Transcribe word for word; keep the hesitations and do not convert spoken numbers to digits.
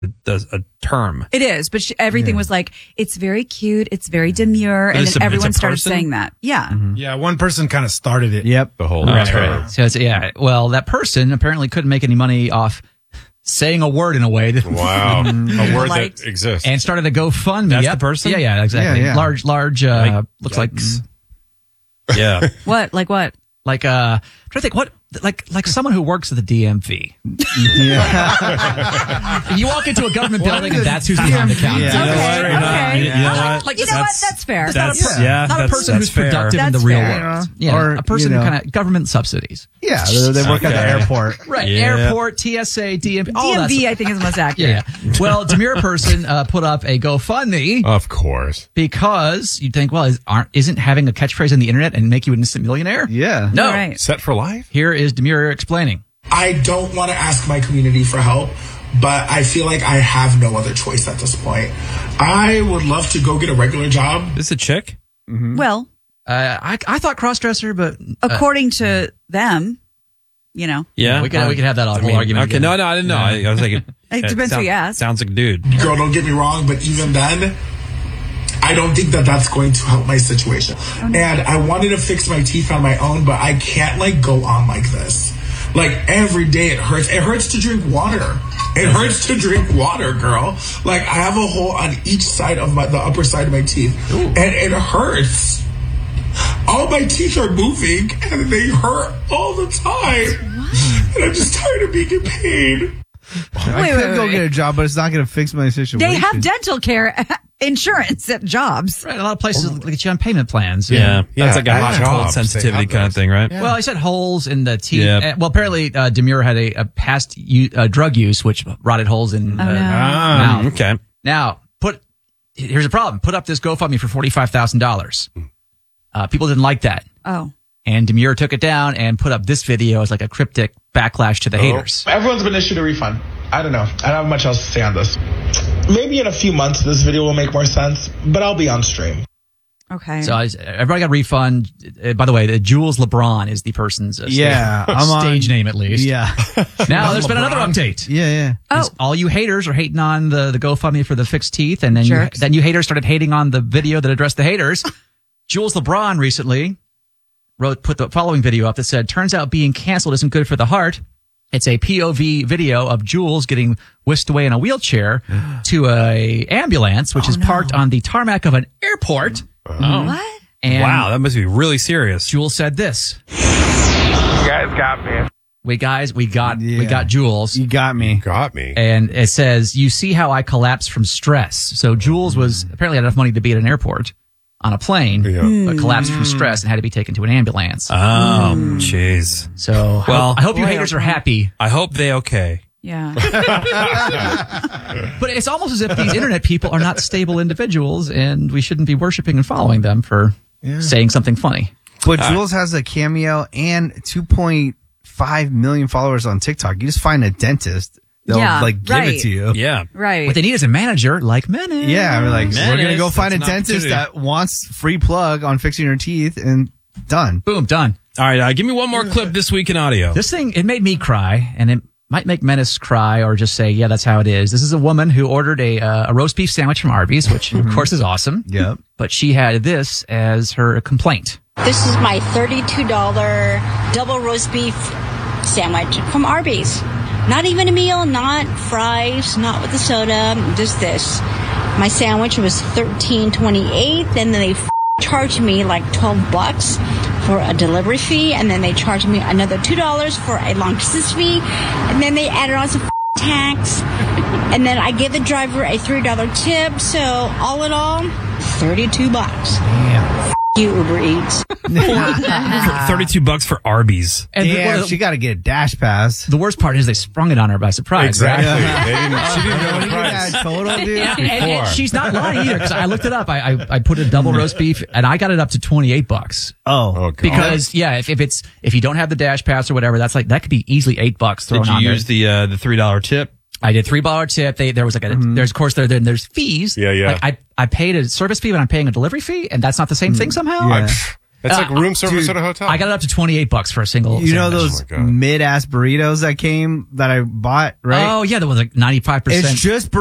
a, a term. It is, but she, everything Yeah. was like, it's very cute, it's very demure, But and it's then a- everyone it's a started person? saying that. Yeah. Mm-hmm. Yeah, one person kind of started it. Yep. The whole Right, term. right. So it's, yeah, well, that person apparently couldn't make any money off saying a word in a way that Wow. A word Light. that exists. and started a GoFundMe. That's Yep. the person? Yeah, yeah, exactly. Yeah, yeah. Large, large, uh, Like- looks like, s- Yeah. What? Like what? like, uh, I'm trying to think what, like, like someone who works at the D M V. Yeah. You walk into a government building and that's who's behind the counter. Yeah. You know Okay, what? You're not- okay. you- you know what? Like, You know what? That's fair. That's, That's yeah, Not a that's, person that's who's fair. productive in the That's real fair. world. Yeah, Or, a person you know- who kind of government subsidies. Yeah, they, they work at the Okay. airport. Right. Yeah. Airport, T S A, D M V, all that D M V, stuff. I think, is the most accurate. Yeah, yeah. Well, demure person uh, put up a GoFundMe Of course. because you'd think, well, is, aren't, isn't having a catchphrase on the internet and make you an instant millionaire? Yeah. No. All right. Set for life? Here is Demure explaining. I don't want to ask my community for help, but I feel like I have no other choice at this point. I would love to go get a regular job. This a chick? Well, Uh, I, I thought crossdresser, but uh, according to them, you know, Yeah. we could we could have that whole I mean, argument. okay, again. no, no, I didn't know. I, I was like, It depends who you ask. Sounds like a dude. Girl, don't get me wrong, but even then, I don't think that that's going to help my situation. And I wanted to fix my teeth on my own, but I can't like go on like this. Like every day it hurts. It hurts to drink water. It hurts to drink water, girl. Like I have a hole on each side of my, the upper side of my teeth, and it hurts. All my teeth are moving, and they hurt all the time. And I'm just tired of being in pain. I Wait, could wait, go wait. get a job, but it's not going to fix my situation. they have dental care insurance at jobs. Right, a lot of places get you on payment plans. Yeah. Yeah, That's like a hot jobs, cold they sensitivity have kind of those. thing, right? Well, I said holes in the teeth. Yeah. Uh, well, apparently, uh, Demure had a, a past u- uh, drug use, which rotted holes in uh, no. Ah, mouth. okay. Now, put here's a problem. Put up this GoFundMe for forty-five thousand dollars. Uh, people didn't like that. Oh, And Demure took it down and put up this video as like a cryptic backlash to the haters. Everyone's been issued a refund. I don't know. I don't have much else to say on this. Maybe in a few months this video will make more sense, but I'll be on stream. okay. So I, everybody got a refund. Uh, by the way, the Jules LeBron is the person's uh, Yeah, stage, I'm on- stage name at least. Yeah. Now there's been another update. Yeah, yeah. oh, Is all you haters are hating on the, the GoFundMe for the fixed teeth, and then you, Jerks. then you haters started hating on the video that addressed the haters. Jules LeBron recently wrote put the following video up that said, "Turns out being canceled isn't good for the heart." It's a P O V video of Jules getting whisked away in a wheelchair to a ambulance, which is parked on the tarmac of an airport. what? And Wow, that must be really serious. Jules said this. You guys got me. We guys, we got we Yeah. got Jules. You got me. Got me. And it says, "You see how I collapse from stress." So Jules was apparently had enough money to be at an airport on a plane, Yeah. but collapsed from stress and had to be taken to an ambulance. Oh, jeez. so I well, hope, I hope you boy, haters oh are boy. happy. I hope they okay. Yeah. But it's almost as if these internet people are not stable individuals and we shouldn't be worshiping and following them for saying something funny. But Jules has a Cameo and two point five million followers on TikTok. You just find a dentist, they'll Yeah, like give right. it to you. Yeah. Right. What they need is a manager like Menace. Yeah, we're like, we're Menace, gonna go find a that's an dentist opportunity. that wants free plug on fixing your teeth, and done. Boom, done. All right, uh, give me one more clip this week in audio. This thing, it made me cry, and it might make Menace cry or just say, yeah, that's how it is. This is a woman who ordered a, uh, a roast beef sandwich from Arby's, which of course is awesome. Yep. But she had this as her complaint. This is my thirty-two dollars double roast beef sandwich from Arby's. Not even a meal, not fries, not with the soda, just this. My sandwich was thirteen twenty-eight, then they f- charged me like twelve bucks for a delivery fee, and then they charged me another two dollars for a long distance fee, and then they added on some f- tax, and then I gave the driver a three dollars tip, so all in all, thirty-two bucks. Damn. You Uber Eats. For thirty-two bucks for Arby's. And the, Damn, the- she got to get a dash pass. the worst part is they sprung it on her by surprise. Exactly. Yeah. They didn't, she didn't know What the do you price. got, total, dude? Yeah, and, and Before. she's not lying either because I looked it up. I, I I put a double roast beef and I got it up to twenty-eight bucks. Oh, Oh, God. Because yeah, if, if it's if you don't have the dash pass or whatever, that's like that could be easily eight bucks thrown Did you on use there. the uh, the three dollar tip? I did three dollar tip. They there was like a there's of course there then there's fees. Yeah, yeah. Like I I paid a service fee, but I'm paying a delivery fee, and that's not the same thing somehow. Yeah. It's like room service dude, at a hotel. I got it up to twenty-eight bucks for a single. You know sandwich. those Oh my God. mid-ass burritos that came that I bought, right? Oh yeah, that was like ninety-five percent. It's just